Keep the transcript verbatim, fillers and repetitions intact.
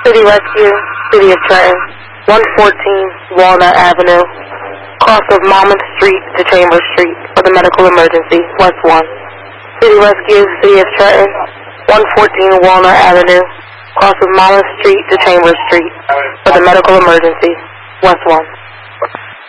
City Rescue, City of Trenton, one fourteen Walnut Avenue, cross of Monmouth Street to Chambers Street for the medical emergency, West one. City Rescue, City of Trenton, one fourteen Walnut Avenue, cross of Monmouth Street to Chambers Street for the medical emergency, West one.